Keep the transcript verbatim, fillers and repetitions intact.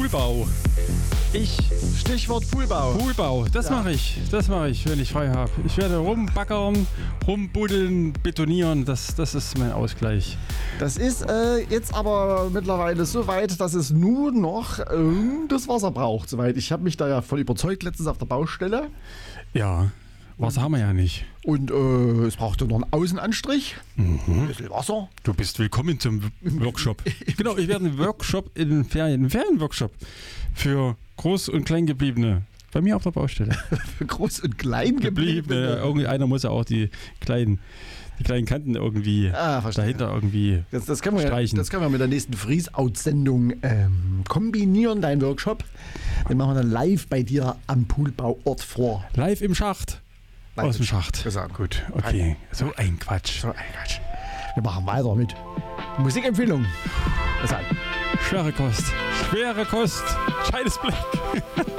Poolbau. Ich. Stichwort Poolbau. Poolbau, das Ja. mache ich. Das mache ich, wenn ich frei habe. Ich werde rumbaggern, rumbuddeln, betonieren. Das, das ist mein Ausgleich. Das ist äh, jetzt aber mittlerweile so weit, dass es nur noch ähm, das Wasser braucht. Soweit. Ich habe mich da ja voll überzeugt letztens auf der Baustelle. Ja, Wasser haben wir ja nicht. Und äh, es braucht ja noch einen Außenanstrich. Mhm. Ein bisschen Wasser. Du bist willkommen zum Workshop. Genau, ich werde einen Workshop in den Ferien, einen Ferienworkshop für Groß- und Kleingebliebene bei mir auf der Baustelle. Für groß und klein Gebliebene. gebliebene. Irgendwie einer muss ja auch die kleinen, die kleinen Kanten irgendwie Ah, verstehe. dahinter irgendwie Das, das, können wir, streichen. das können wir mit der nächsten Freeze-Out-Sendung ähm, kombinieren, dein Workshop. Den machen wir dann live bei dir am Poolbauort vor. Live im Schacht. Live Aus dem im Schacht. Gesagt. Gut, okay. So ein Quatsch. So, ey, Quatsch. Wir machen weiter mit Musikempfehlung. Bis dann. Schwere Kost. Schwere Kost. Scheides Blick.